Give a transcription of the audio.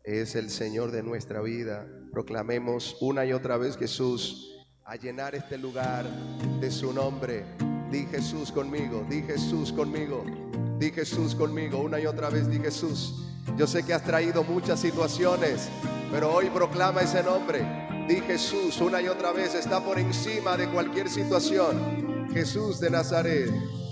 es el Señor de nuestra vida. Proclamemos una y otra vez Jesús, a llenar este lugar de su nombre. Di Jesús conmigo, di Jesús conmigo, di Jesús conmigo, una y otra vez di Jesús. Yo sé que has traído muchas situaciones, pero hoy proclama ese nombre. Di Jesús una y otra vez, está por encima de cualquier situación. Jesús de Nazaret.